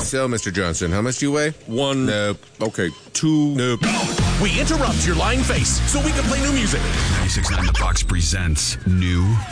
So, Mr. Johnson, how much do you weigh? 1. Nope. Okay. 2. Nope. We interrupt your lying face so we can play new music. 96.9 The Fox presents New